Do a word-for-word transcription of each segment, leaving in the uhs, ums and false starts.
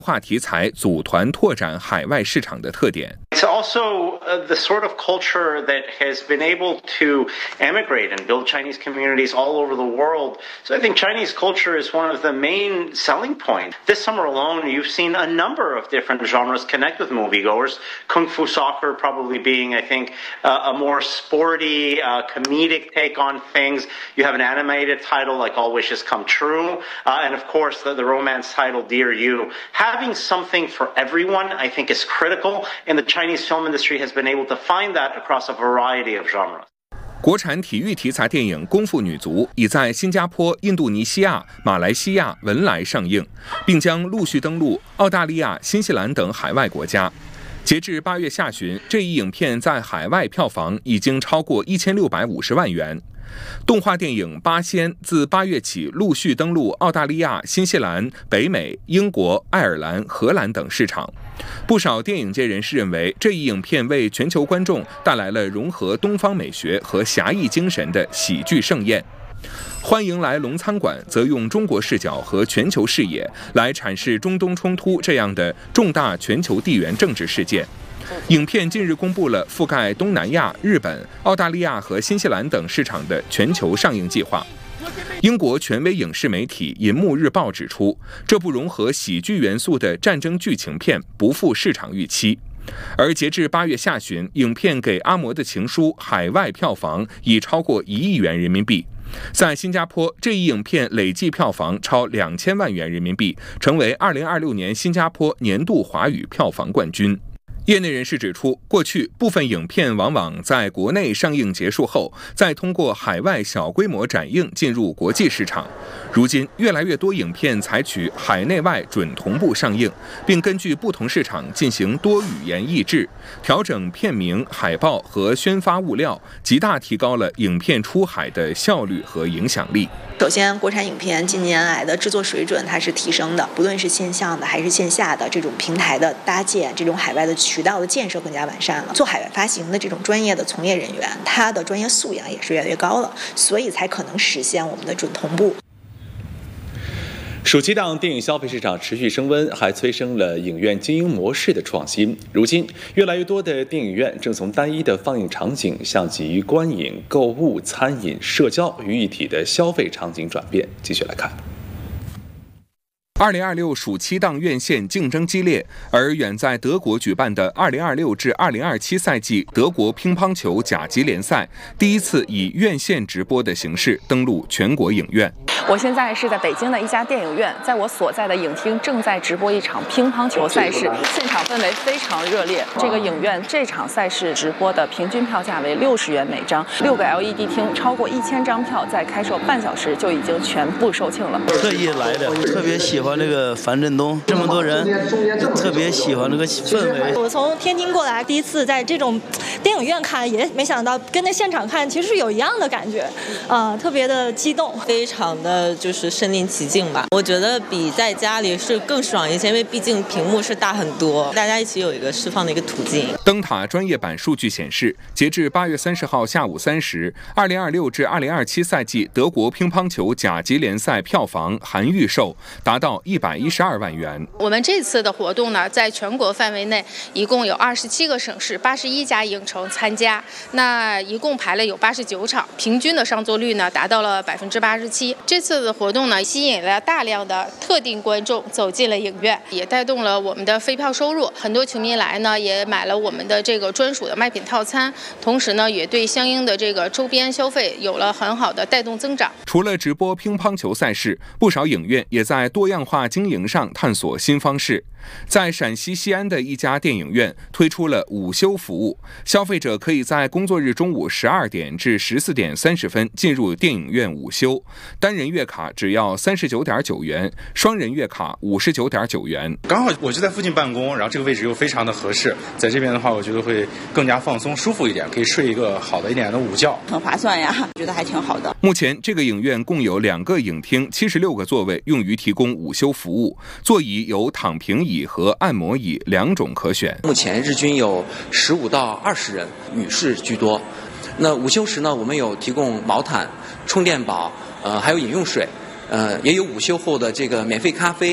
化题材组团拓展海外市场的特点。 It's also uh, the sort of culture that has been able to emigrate and build Chinese communities all over the world. So I think Chinese culture is one of the main selling points. This summer alone, you've seen a number of different genres connect with moviegoers. Kung Fu Soccer probably being, I think, uh, a more sporty, uh, comedic take on things. You have an animated title like All Wishes Come True. Uh, and of course, the, the romance title, Dear You. Having something for everyone, I think, is critical. And the Chinese film industry has been able to find that across a variety of genres. 国产体育题材电影《功夫女足》已在新加坡、印度尼西亚、马来西亚、文莱上映，并将陆续登陆澳大利亚、新西兰等海外国家。截至八月下旬，这一影片在海外票房已经超过一千六百五十万元。动画电影《八仙》自八月起陆续登陆澳大利亚、新西兰、北美、英国、爱尔兰、荷兰等市场。不少电影界人士认为，这一影片为全球观众带来了融合东方美学和侠义精神的喜剧盛宴。欢迎来龙餐馆则用中国视角和全球视野来阐释中东冲突这样的重大全球地缘政治事件。影片近日公布了覆盖东南亚、日本、澳大利亚和新西兰等市场的全球上映计划。英国权威影视媒体《银幕日报》指出，这部融合喜剧元素的战争剧情片不负市场预期。而截至八月下旬，影片《给阿嬷的情书》海外票房已超过一亿元人民币。在新加坡，这一影片累计票房超两千万元人民币，成为二零二六年新加坡年度华语票房冠军。业内人士指出，过去部分影片往往在国内上映结束后，再通过海外小规模展映进入国际市场。如今，越来越多影片采取海内外准同步上映，并根据不同市场进行多语言译制，调整片名、海报和宣发物料，极大提高了影片出海的效率和影响力。 首先，国产影片近年来的制作水准它是提升的，不论是线上的还是线下的这种平台的搭建，这种海外的渠道的建设更加完善了。做海外发行的这种专业的从业人员，他的专业素养也是越来越高了，所以才可能实现我们的准同步。 暑期档电影消费市场持续升温，还催生了影院经营模式的创新。如今，越来越多的电影院正从单一的放映场景向集观影、购物、餐饮、社交于一体的消费场景转变。继续来看。 二零二六暑期档院线竞争激烈，而远在德国举办的二零二六至二零二七赛季德国乒乓球甲级联赛第一次以院线直播的形式登陆全国影院。 我现在是在北京的一家电影院，在我所在的影厅正在直播一场乒乓球赛事，现场氛围非常热烈。这个影院这场赛事直播的平均票价为六十元每张，六个 L E D 厅，超过一千张票在开售半小时就已经全部售罄了。 特意来的，特别喜欢那个樊振东，这么多人，特别喜欢那个氛围。 我从天津过来，第一次在这种电影院看，也没想到跟在现场看其实是有一样的感觉，啊、呃，特别的激动， 非常的。就是身临其境吧，我觉得比在家里是更爽一些，因为毕竟屏幕是大很多，大家一起有一个释放的一个途径。 灯塔专业版数据显示，截至八月三十号下午三时，二零二六至二零二七赛季德国乒乓球甲级联赛票房含预售达到一百一十二万元。 我们这次的活动呢，在全国范围内一共有二十七个省市、八十一家影城参加，那一共排了有八十九场，平均的上座率呢达到了百分之八十七。这次的活动呢，吸引了大量的特定观众走进了影院，也带动了我们的飞票收入。很多球迷来呢，也买了我们的这个专属的卖品套餐，同时呢，也对相应的这个周边消费有了很好的带动增长。 除了直播乒乓球赛事，不少影院也在多样化经营上探索新方式。在陕西西安的一家电影院推出了午休服务，消费者可以在工作日中午十二点至十四点三十分进入电影院午休，单人月卡只要三十九点九元，双人月卡五十九点九元。 刚好我就在附近办公，然后这个位置又非常的合适，在这边的话，我觉得会更加放松、舒服一点，可以睡一个好的一点的午觉， 很划算呀，觉得还挺好的。 目前这个影院共有两个影厅，七十六个座位用于提供午休服务，座椅有躺平椅和按摩椅两种可选。 目前日均有十五到二十人，女士居多。那午休时呢，我们有提供毛毯、充电宝，呃，还有饮用水，呃，也有午休后的这个免费咖啡、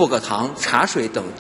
薄荷糖、茶水等